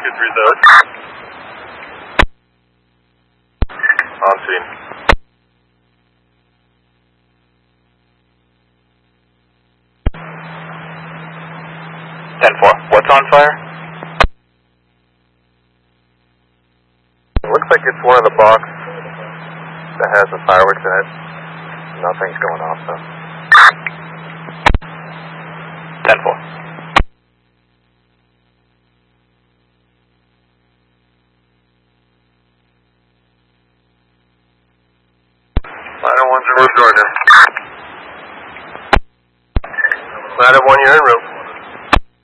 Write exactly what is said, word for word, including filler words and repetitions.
two three zero. On scene. ten four. What's on fire? It looks like it's one of the box that has the fireworks in it. Nothing's going off though. ten four. Ladder one zero, Jordan. Ladder one,